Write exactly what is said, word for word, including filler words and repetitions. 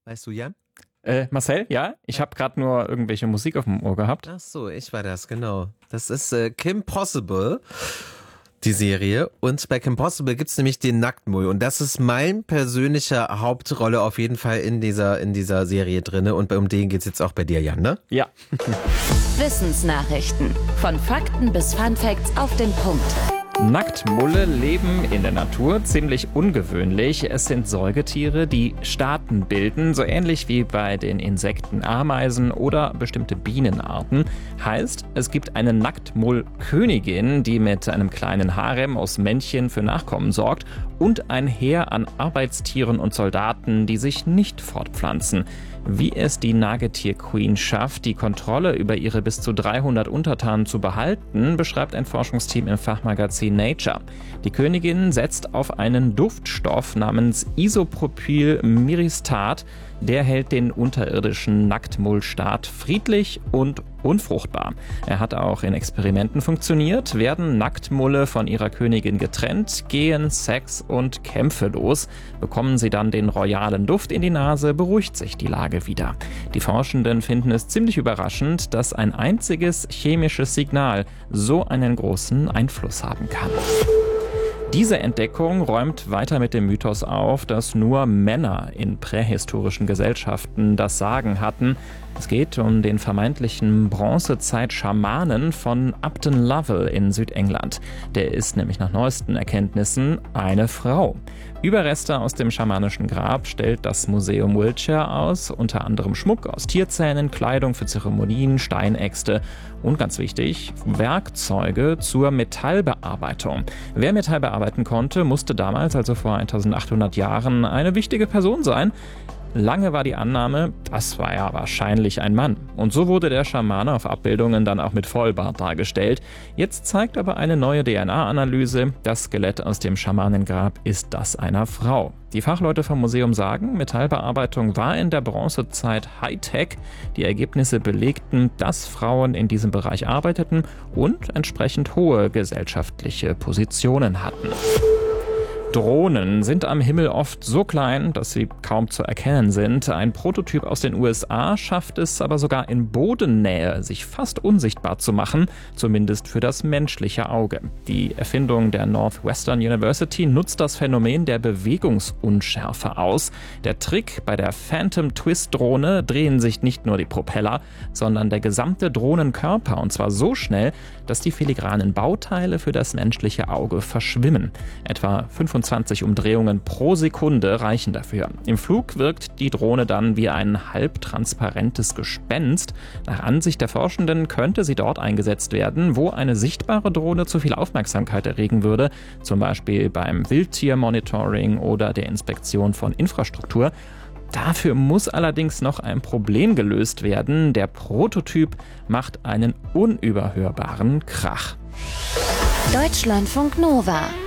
Weißt du, Jan? Äh, Marcel, ja? Ich habe gerade nur irgendwelche Musik auf dem Ohr gehabt. Ach so, ich war das, genau. Das ist äh, Kim Possible, die Serie. Und bei Kim Possible gibt's nämlich den Nacktmull. Und das ist mein persönlicher Hauptrolle auf jeden Fall in dieser, in dieser Serie drinne. Und um den geht's jetzt auch bei dir, Jan, ne? Ja. Wissensnachrichten. Von Fakten bis Funfacts auf den Punkt. Nacktmulle leben in der Natur, ziemlich ungewöhnlich. Es sind Säugetiere, die Staaten bilden, so ähnlich wie bei den Insekten Ameisen oder bestimmte Bienenarten. Heißt, es gibt eine Nacktmullkönigin, die mit einem kleinen Harem aus Männchen für Nachkommen sorgt und ein Heer an Arbeitstieren und Soldaten, die sich nicht fortpflanzen. Wie es die Nagetier-Queen schafft, die Kontrolle über ihre bis zu dreihundert Untertanen zu behalten, beschreibt ein Forschungsteam im Fachmagazin Nature. Die Königin setzt auf einen Duftstoff namens Isopropyl-Myristat. Der hält den unterirdischen Nacktmullstaat friedlich und unfruchtbar. Er hat auch in Experimenten funktioniert. Werden Nacktmulle von ihrer Königin getrennt, gehen Sex und Kämpfe los. Bekommen sie dann den royalen Duft in die Nase, beruhigt sich die Lage wieder. Die Forschenden finden es ziemlich überraschend, dass ein einziges chemisches Signal so einen großen Einfluss haben kann. Diese Entdeckung räumt weiter mit dem Mythos auf, dass nur Männer in prähistorischen Gesellschaften das Sagen hatten. Es geht um den vermeintlichen Bronzezeit-Schamanen von Upton Lovell in Südengland. Der ist nämlich nach neuesten Erkenntnissen eine Frau. Überreste aus dem schamanischen Grab stellt das Museum Wiltshire aus, unter anderem Schmuck aus Tierzähnen, Kleidung für Zeremonien, Steinäxte und ganz wichtig, Werkzeuge zur Metallbearbeitung. Wer Metall bearbeiten konnte, musste damals, also vor eintausendachthundert Jahren, eine wichtige Person sein. Lange war die Annahme, das war ja wahrscheinlich ein Mann. Und so wurde der Schamane auf Abbildungen dann auch mit Vollbart dargestellt. Jetzt zeigt aber eine neue D N A-Analyse, das Skelett aus dem Schamanengrab ist das einer Frau. Die Fachleute vom Museum sagen, Metallbearbeitung war in der Bronzezeit Hightech. Die Ergebnisse belegten, dass Frauen in diesem Bereich arbeiteten und entsprechend hohe gesellschaftliche Positionen hatten. Drohnen sind am Himmel oft so klein, dass sie kaum zu erkennen sind. Ein Prototyp aus den U S A schafft es aber sogar in Bodennähe, sich fast unsichtbar zu machen, zumindest für das menschliche Auge. Die Erfindung der Northwestern University nutzt das Phänomen der Bewegungsunschärfe aus. Der Trick: bei der Phantom Twist Drohne drehen sich nicht nur die Propeller, sondern der gesamte Drohnenkörper, und zwar so schnell, dass die filigranen Bauteile für das menschliche Auge verschwimmen. Etwa fünfundzwanzig Umdrehungen pro Sekunde reichen dafür. Im Flug wirkt die Drohne dann wie ein halbtransparentes Gespenst. Nach Ansicht der Forschenden könnte sie dort eingesetzt werden, wo eine sichtbare Drohne zu viel Aufmerksamkeit erregen würde, zum Beispiel beim Wildtiermonitoring oder der Inspektion von Infrastruktur. Dafür muss allerdings noch ein Problem gelöst werden. Der Prototyp macht einen unüberhörbaren Krach. Deutschlandfunk Nova